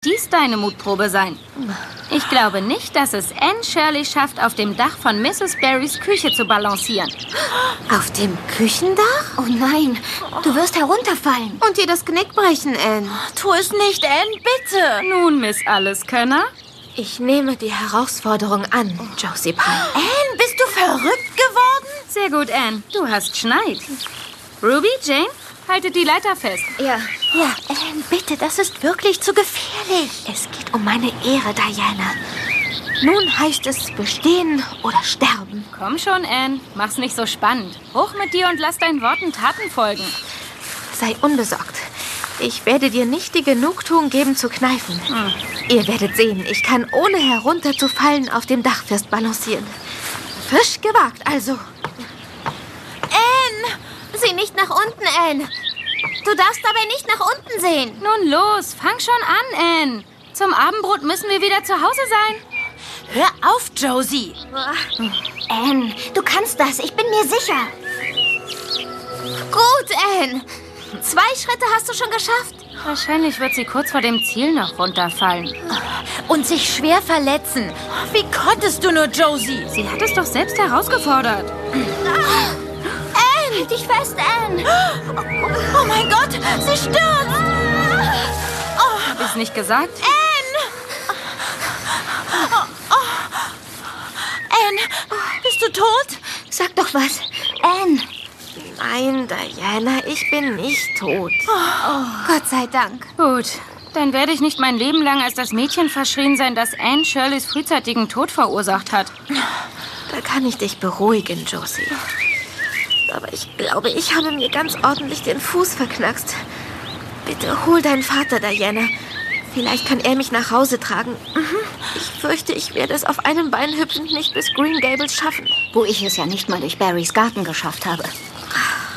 dies deine Mutprobe sein. Ich glaube nicht, dass es Anne Shirley schafft, auf dem Dach von Mrs. Barrys Küche zu balancieren. Auf dem Küchendach? Oh nein, du wirst herunterfallen. Und dir das Genick brechen, Anne. Tu es nicht, Anne, bitte. Nun, Miss Alleskönner. Ich nehme die Herausforderung an, Josie Pye. Anne, bist du verrückt geworden? Sehr gut, Anne. Du hast Schneid. Ruby, Jane, haltet die Leiter fest. Ja. Ja, Anne, bitte, das ist wirklich zu gefährlich. Es geht um meine Ehre, Diana. Nun heißt es bestehen oder sterben. Komm schon, Anne. Mach's nicht so spannend. Hoch mit dir und lass deinen Worten Taten folgen. Sei unbesorgt. Ich werde dir nicht die Genugtuung geben, zu kneifen. Ihr werdet sehen, ich kann ohne herunterzufallen auf dem Dach fest balancieren. Frisch gewagt, also. Anne! Sieh nicht nach unten, Anne. Du darfst dabei nicht nach unten sehen. Nun los, fang schon an, Anne. Zum Abendbrot müssen wir wieder zu Hause sein. Hör auf, Josie. Anne, du kannst das. Ich bin mir sicher. Gut, Anne. 2 Schritte hast du schon geschafft. Wahrscheinlich wird sie kurz vor dem Ziel noch runterfallen. Und sich schwer verletzen. Wie konntest du nur, Josie? Sie hat es doch selbst herausgefordert. Anne, dich fest, Anne. Oh mein Gott, sie stürzt. Hab ich's nicht gesagt? Anne, bist du tot? Sag doch was. Anne. Nein, Diana, ich bin nicht tot. Gott sei Dank. Gut, dann werde ich nicht mein Leben lang als das Mädchen verschrien sein, das Anne Shirleys frühzeitigen Tod verursacht hat. Da kann ich dich beruhigen, Josie. Aber ich glaube, ich habe mir ganz ordentlich den Fuß verknackst. Bitte hol deinen Vater, Diana. Vielleicht kann er mich nach Hause tragen. Ich fürchte, ich werde es auf einem Bein hüpfend nicht bis Green Gables schaffen. Wo ich es ja nicht mal durch Barrys Garten geschafft habe.